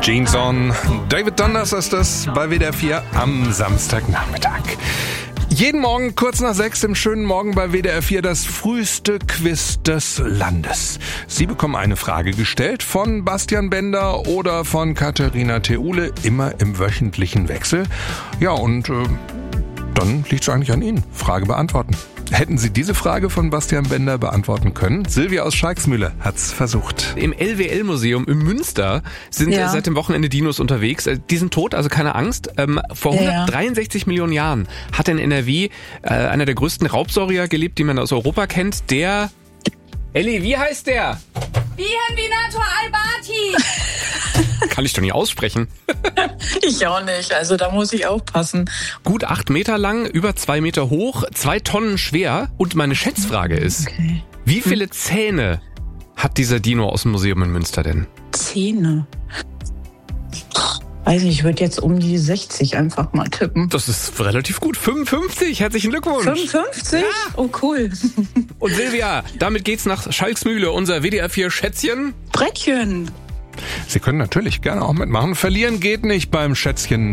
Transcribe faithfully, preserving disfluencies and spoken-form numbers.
Jeans on. David Donders ist das bei W D R vier am Samstagnachmittag. Jeden Morgen kurz nach sechs im schönen Morgen bei W D R vier das früheste Quiz des Landes. Sie bekommen eine Frage gestellt von Bastian Bender oder von Katharina Theule, immer im wöchentlichen Wechsel. Ja, und äh, dann liegt es eigentlich an Ihnen. Frage beantworten. Hätten Sie diese Frage von Bastian Bender beantworten können? Silvia aus Schalksmühle hat's versucht. Im L W L-Museum in Münster sind Ja. seit dem Wochenende Dinos unterwegs. Die sind tot, also keine Angst. Ähm, vor Ja. hundertdreiundsechzig Millionen Jahren hat in N R W äh, einer der größten Raubsaurier gelebt, die man aus Europa kennt. Der... Elli, wie heißt der? Bienvenator albati! Kann ich doch nicht aussprechen. Ich auch nicht, also da muss ich aufpassen. Gut acht Meter lang, über zwei Meter hoch, zwei Tonnen schwer. Und meine Schätzfrage ist, Okay. wie viele Zähne hat dieser Dino aus dem Museum in Münster denn? Zähne. Weiß nicht, ich würde jetzt um die sechzig einfach mal tippen. Das ist relativ gut. fünfundfünfzig, herzlichen Glückwunsch. fünfundfünfzig? Oh, cool. Und Silvia, damit geht's nach Schalksmühle, unser W D R vier Schätzchen. Brettchen. Sie können natürlich gerne auch mitmachen. Verlieren geht nicht beim Schätzchen.